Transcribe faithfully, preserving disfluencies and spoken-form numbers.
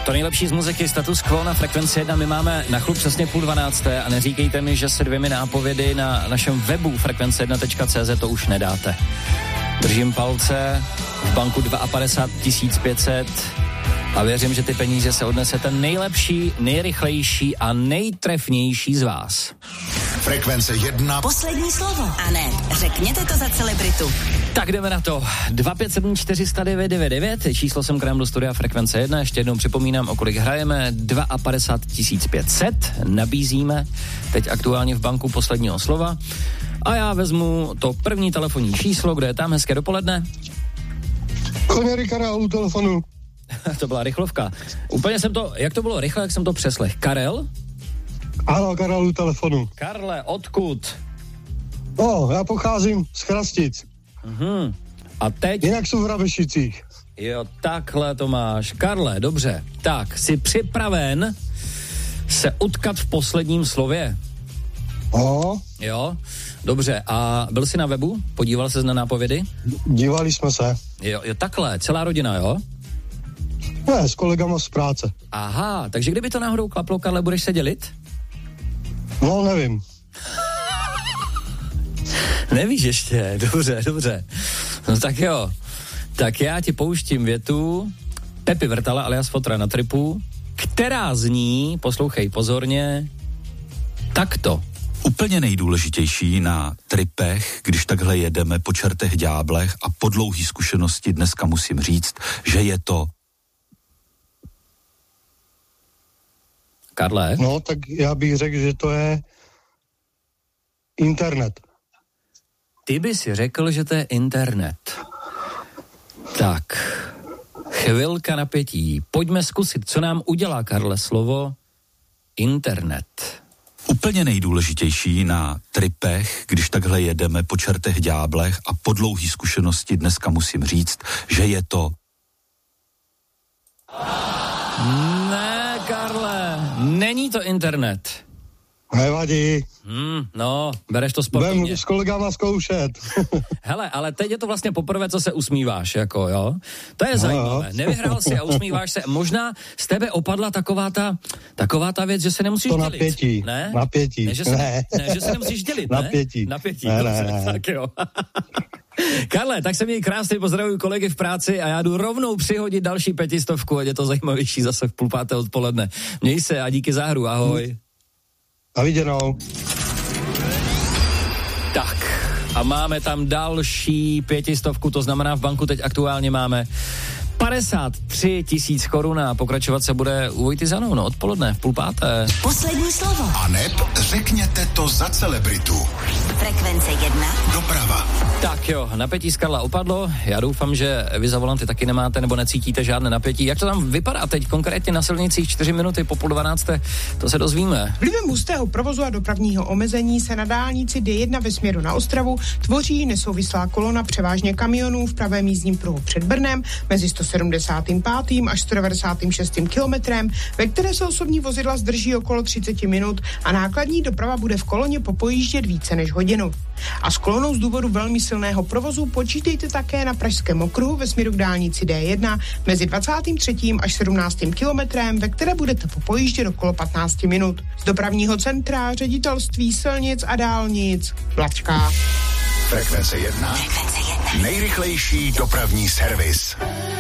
To nejlepší z muziky Status Quo na Frekvenci jedna. My máme na chlup přesně půl dvanácté a neříkejte mi, že se dvěmi nápovědy na našem webu frekvence jedna tečka cé zet to už nedáte. Držím palce, v banku padesát dva tisíc pět set a věřím, že ty peníze se odnese ten nejlepší, nejrychlejší a nejtrefnější z vás. Frekvence jedna. Poslední slovo. A ne, řekněte to za celebritu. Tak jdeme na to. dva pět sedm čtyři nula devět devět devět, číslo sem k nám do studia Frekvence jedna. Ještě jednou připomínám, o kolik hrajeme. padesát dva tisíc pět set nabízíme. Teď aktuálně v banku posledního slova. A já vezmu to první telefonní číslo, kde je tam. Hezké dopoledne. Koněry Karel u telefonu. To byla rychlovka. Úplně jsem to, jak to bylo rychle, jak jsem to přeslech. Karel? Ano, Karel u telefonu. Karle, odkud? No, já pocházím z Chrastic. Mhm. A teď? Jinak jsou v Hrabešicích. Jo, takhle to máš. Karle, dobře. Tak, jsi připraven se utkat v posledním slově? No. Jo, dobře. A byl jsi na webu? Podíval ses na nápovědy? Dívali jsme se. Jo, jo, takhle. Celá rodina, jo? Ne, s kolegama z práce. Aha, takže kdyby to náhodou klaplo, Karle, budeš se dělit? No, nevím. Nevíš ještě, dobře, dobře. No tak jo, tak já ti pouštím větu Pepi Vrtala alias Fotra na tripu, která zní, poslouchej pozorně, takto. Úplně nejdůležitější na tripech, když takhle jedeme po čertech ďáblech a po dlouhý zkušenosti dneska musím říct, že je to... Karle? No, tak já bych řekl, že to je internet. Ty by si řekl, že to je internet. Tak, chvilka napětí. Pojďme zkusit, co nám udělá, Karle, slovo internet. Úplně nejdůležitější na tripech, když takhle jedeme po čertech ďáblech a po dlouhý zkušenosti dneska musím říct, že je to... Ne, Karle, není to internet. Nevadí. Hmm, no, bereš to sportovně. Budem s kolegama zkoušet. Hele, ale teď je to vlastně poprvé, co se usmíváš, jako jo. To je no, zajímavé. Jo. Nevyhrál si a usmíváš se. Možná z tebe opadla taková ta, taková ta věc, že se nemusíš to dělit. napětí. Ne? Napětí. Ne, že se, ne. ne, že se nemusíš dělit, ne? Napětí. Napětí, ne, dobře, ne, ne. tak jo. Karle, tak se měj krásně, pozdravuju kolegy v práci a já jdu rovnou přihodit další pětistovku, ať je to zajímavější zase v půl páté odpoledne. Měj se a díky za hru, ahoj. Hmm. A viděnou. Tak, a máme tam další pětistovku, to znamená v banku teď aktuálně máme padesát tři tisíc korun a pokračovat se bude u Vojty Zanou, no odpoledne, v půl páté. Poslední slovo. A neb řekněte to za celebritu. Frekvence jedna. Doprava. Tak jo, napětí z Karla opadlo, já doufám, že vy za volanty taky nemáte nebo necítíte žádné napětí. Jak to tam vypadá teď konkrétně na silnicích čtyři minuty po půl dvanácté, to se dozvíme. Vlivem hustého provozu a dopravního omezení se na dálnici D jedna ve směru na Ostravu tvoří nesouvislá kolona převážně kamionů v pravém jízdním pruhu před Brnem mezi sto sedmdesát pět až sto devadesát šest kilometrem, ve které se osobní vozidla zdrží okolo třicet minut a nákladní doprava bude v koloně popojíždět více než hodinu. A s kolonou z důvodu velmi silného provozu počítejte také na Pražském okruhu ve směru k dálnici D jedna mezi dvacátým třetím až sedmnáctým kilometrem, ve které budete popojíždět okolo patnáct minut. Z dopravního centra Ředitelství silnic a dálnic Blačka. Frekvence jedna. Frekvence jedna. Nejrychlejší dopravní servis.